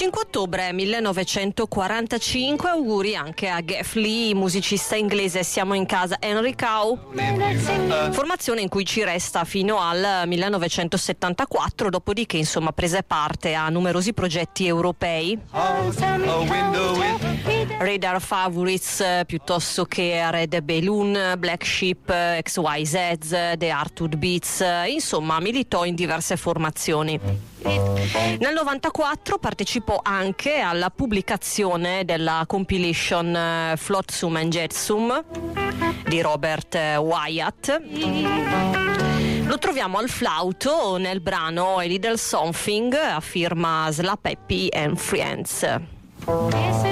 5 ottobre 1945, auguri anche a Geoff Lee, musicista inglese. Siamo in casa Henry Cow, formazione in cui ci resta fino al 1974, dopodiché insomma prese parte a numerosi progetti europei. Radar Favorites piuttosto che Red Balloon, Black Sheep, XYZ, The Artwood Beats, insomma militò in diverse formazioni. Nel 94 partecipò anche alla pubblicazione della compilation Flotsam and Jetsam di Robert Wyatt. Lo troviamo al flauto nel brano A Little Something a firma Slap Happy and Friends.